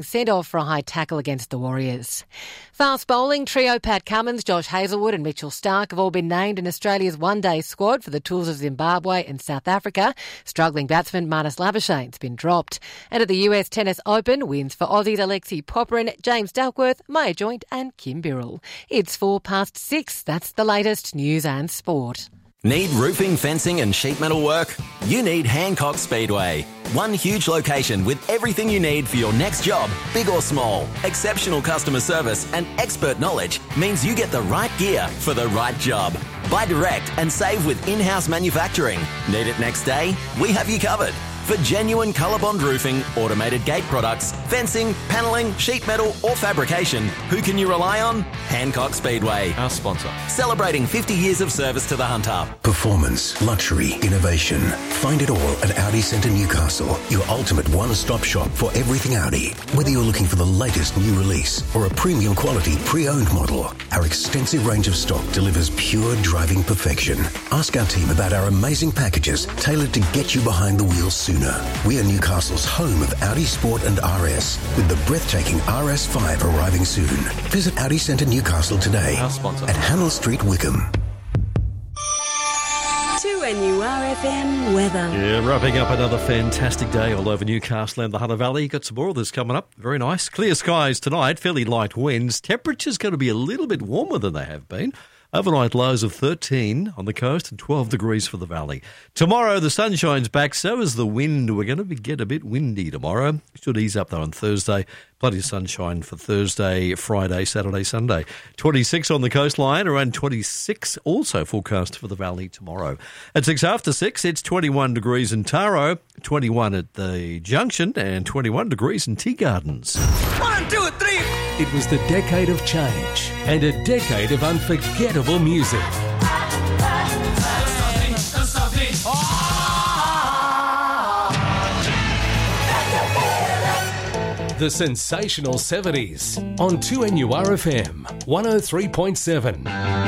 Send-off for a high tackle against the Warriors. Fast bowling trio Pat Cummins, Josh Hazlewood and Mitchell Starc have all been named in Australia's one-day squad for the tours of Zimbabwe and South Africa. Struggling batsman Marnus Labuschagne's been dropped. And at the US Tennis Open, wins for Aussies Alexei Popyrin, James Duckworth, Maya Joint and Kim Birrell. It's 6:04. That's the latest news and sport. Need roofing, fencing and sheet metal work? You need Hancock Speedway. One huge location with everything you need for your next job, big or small. Exceptional customer service and expert knowledge means you get the right gear for the right job. Buy direct and save with in-house manufacturing. Need it next day? We have you covered. For genuine ColourBond roofing, automated gate products, fencing, panelling, sheet metal or fabrication, who can you rely on? Hancock Speedway. Our sponsor. Celebrating 50 years of service to the Hunter. Performance, luxury, innovation. Find it all at Audi Centre Newcastle, your ultimate one-stop shop for everything Audi. Whether you're looking for the latest new release or a premium quality pre-owned model, our extensive range of stock delivers pure driving perfection. Ask our team about our amazing packages tailored to get you behind the wheel sooner. We are Newcastle's home of Audi Sport and RS, with the breathtaking RS5 arriving soon. Visit Audi Centre Newcastle today Our sponsor. at Hannell Street, Wickham. 2NURFM weather. Yeah, wrapping up another fantastic day all over Newcastle and the Hunter Valley. Got some more of this coming up. Very nice. Clear skies tonight, fairly light winds. Temperature's going to be a little bit warmer than they have been. Overnight lows of 13 on the coast and 12 degrees for the valley. Tomorrow, the sun shines back, so is the wind. We're going to get a bit windy tomorrow. Should ease up, though, on Thursday. Plenty of sunshine for Thursday, Friday, Saturday, Sunday. 26 on the coastline, around 26 also forecast for the valley tomorrow. At 6:06, it's 21 degrees in Taro, 21 at the Junction, and 21 degrees in Tea Gardens. 1, 2, 3. It was the decade of change and a decade of unforgettable music. The sensational 70s on 2NURFM 103.7.